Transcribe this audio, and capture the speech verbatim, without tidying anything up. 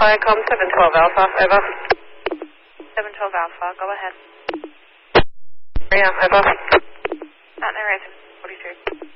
Viacom seven twelve Alpha, over. seven twelve Alpha, go ahead. Yeah, over. Mount Airy